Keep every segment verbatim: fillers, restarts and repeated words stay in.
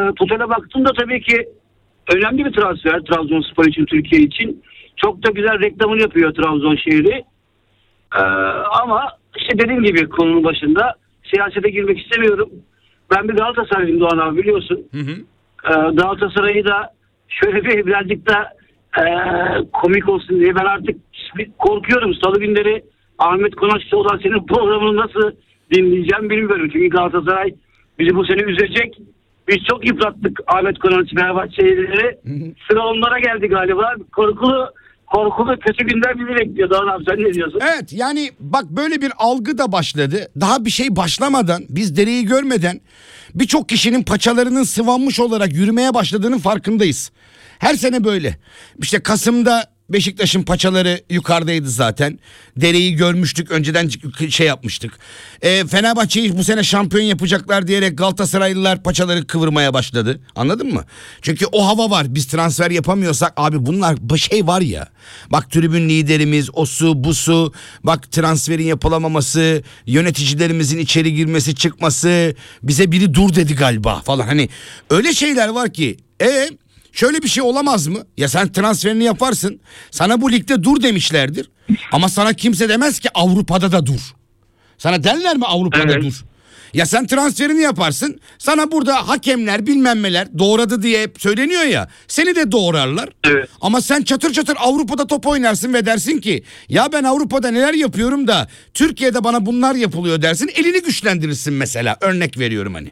totale baktığımda tabii ki önemli bir transfer Trabzonspor için, Türkiye için. Çok da güzel reklamını yapıyor Trabzon şehri. Ee, ama işte dediğim gibi konunun başında siyasete girmek istemiyorum. Ben bir Galatasaraylıyım Doğan abi, biliyorsun. Hı hı. Ee, Galatasaray'ı da şöyle bir birazcık da e, komik olsun diye ben artık korkuyorum. Salı günleri Ahmet Konaç'ta olan senin programını nasıl dinleyeceğim bilmiyorum. Çünkü Galatasaray bizi bu sene üzecek. Biz çok yıprattık Ahmet Konaç, Fenerbahçe'leri. Sıra onlara geldi galiba. Korkulu korkulu kötü günler bizi bekliyor. Doğan abi, sen ne diyorsun? Evet, yani bak böyle bir algı da başladı. Daha bir şey başlamadan, biz dereyi görmeden birçok kişinin paçalarının sıvanmış olarak yürümeye başladığının farkındayız. Her sene böyle. İşte Kasım'da Beşiktaş'ın paçaları yukarıdaydı zaten. Dereyi görmüştük, önceden şey yapmıştık. E, Fenerbahçe'yi bu sene şampiyon yapacaklar diyerek Galatasaraylılar paçaları kıvırmaya başladı. Anladın mı? Çünkü o hava var. Biz transfer yapamıyorsak abi bunlar bir şey var ya. Bak tribün liderimiz, o su bu su. Bak transferin yapılamaması, yöneticilerimizin içeri girmesi çıkması. Bize biri dur dedi galiba falan. Hani öyle şeyler var ki. E şöyle bir şey olamaz mı? Ya sen transferini yaparsın. Sana bu ligde dur demişlerdir. Ama sana kimse demez ki Avrupa'da da dur. Sana derler mi Avrupa'da evet. dur? Ya sen transferini yaparsın. Sana burada hakemler bilmem neler doğradı diye hep söyleniyor ya. Seni de doğrarlar. Evet. Ama sen çatır çatır Avrupa'da top oynarsın ve dersin ki ya ben Avrupa'da neler yapıyorum da Türkiye'de bana bunlar yapılıyor dersin. Elini güçlendirirsin mesela. Örnek veriyorum hani.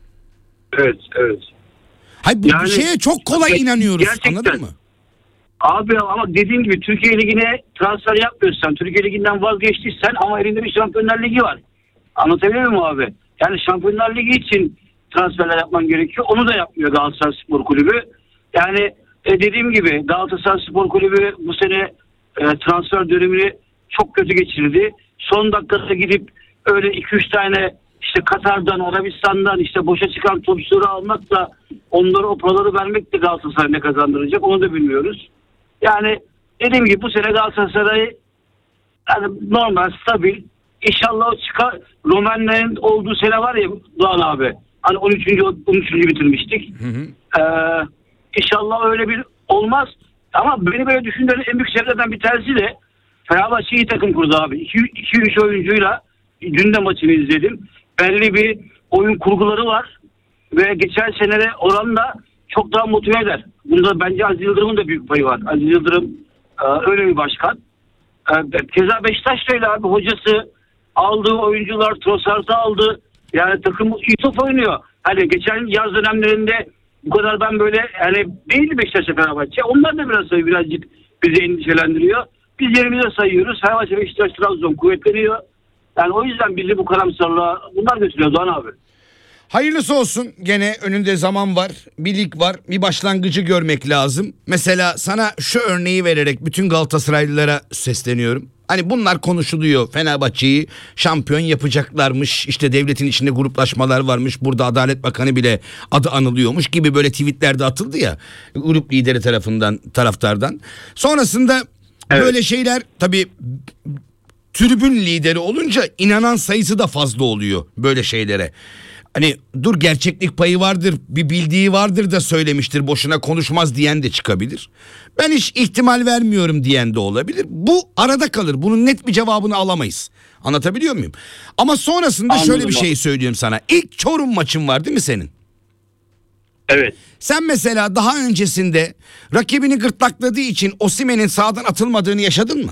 Evet, evet. Hayır bu Yani, şeye çok kolay inanıyoruz, gerçekten. Anladın mı? Abi ama dediğim gibi Türkiye Ligi'ne transfer yapmıyorsan, Türkiye Ligi'nden vazgeçtiysen ama elinde bir Şampiyonlar Ligi var. Anlatabiliyor muyum abi? Yani Şampiyonlar Ligi için transferler yapman gerekiyor. Onu da yapmıyor Galatasaray Spor Kulübü. Yani e, dediğim gibi Galatasaray Spor Kulübü bu sene e, transfer dönemini çok kötü geçirdi. Son dakikada gidip öyle iki üç tane işte Katar'dan, Arabistan'dan işte boşa çıkan topçuları almakla onlara o paraları vermek de Galatasaray ne kazandıracak onu da bilmiyoruz. Yani dediğim gibi bu sene Galatasaray yani normal, stabil. İnşallah o çıkar. Romanların olduğu sene var ya Doğan abi. Hani on üçüncü on üçüncü bitirmiştik. Hı hı. Ee, inşallah öyle bir olmaz. Ama beni böyle düşündüren en büyük sebeplerden bir tanesi de Fenerbahçe iyi takım kurdu abi. iki üç oyuncuyla dün de maçını izledim. Belli bir oyun kurguları var. Ve geçen senelere oranla çok daha motive eder. Bunda bence Aziz Yıldırım'ın da büyük payı var. Aziz Yıldırım e, öyle bir başkan. E, keza Beşiktaş da öyle abi. Hocası aldığı oyuncular, Trossard'ı aldı. Yani takım iyi top oynuyor. Hani geçen yaz dönemlerinde bu kadar ben böyle yani değil Beşiktaş'a Fenerbahçe. Onlar da biraz birazcık bizi endişelendiriyor. Biz yerimize sayıyoruz. Fenerbahçe, Beşiktaş, Trabzon kuvvetleniyor. Yani o yüzden bizi bu karamsarlığa bunlar götürüyor Doğan abi. Hayırlısı olsun, gene önünde zaman var, bir lig var, bir başlangıcı görmek lazım. Mesela sana şu örneği vererek bütün Galatasaraylılara sesleniyorum. Hani bunlar konuşuluyor, Fenerbahçe'yi şampiyon yapacaklarmış, işte devletin içinde gruplaşmalar varmış, burada Adalet Bakanı bile adı anılıyormuş gibi böyle tweetlerde atıldı ya grup lideri tarafından, taraftardan. Sonrasında evet. Böyle şeyler tabii tribün lideri olunca inanan sayısı da fazla oluyor böyle şeylere. Hani dur gerçeklik payı vardır, bir bildiği vardır da söylemiştir, boşuna konuşmaz diyen de çıkabilir. Ben hiç ihtimal vermiyorum diyen de olabilir. Bu arada kalır, bunun net bir cevabını alamayız. Anlatabiliyor muyum? Ama sonrasında Anladım şöyle bir şey söyleyeyim sana. İlk Çorum maçın var değil mi senin? Evet. Sen mesela daha öncesinde rakibini gırtlakladığı için Osimhen'in sağdan atılmadığını yaşadın mı?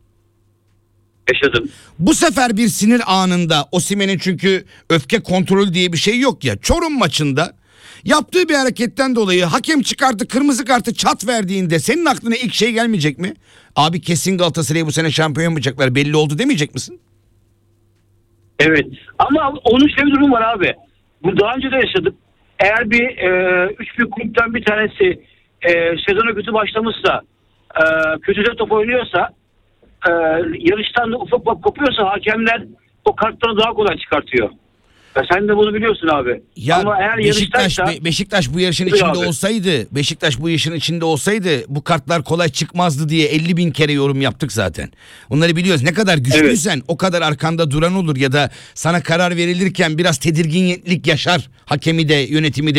Yaşadım. Bu sefer bir sinir anında Osimhen'in, çünkü öfke kontrolü diye bir şey yok ya, Çorum maçında yaptığı bir hareketten dolayı hakem çıkarttı, kırmızı kartı çat verdiğinde senin aklına ilk şey gelmeyecek mi? Abi kesin Galatasaray'ı bu sene şampiyon yapacaklar, belli oldu demeyecek misin? Evet ama onun şöyle bir durum var abi. Bu daha önce de yaşadık. Eğer bir e, üç büyük kulüpten bir tanesi e, sezona kötü başlamışsa, e, kötü de top oynuyorsa, e, yarıştan da ufak ufak kopuyorsa hakemler o kartları daha kolay çıkartıyor. Ya sen de bunu biliyorsun abi. Ya ama eğer Beşiktaş yarıştaysa, Beşiktaş bu yarışın içinde abi. olsaydı, Beşiktaş bu yarışın içinde olsaydı bu kartlar kolay çıkmazdı diye elli bin kere yorum yaptık zaten. Onları biliyoruz. Ne kadar güçlüysen evet. O kadar arkanda duran olur ya da sana karar verilirken biraz tedirginlik yaşar hakemi de yönetimi de.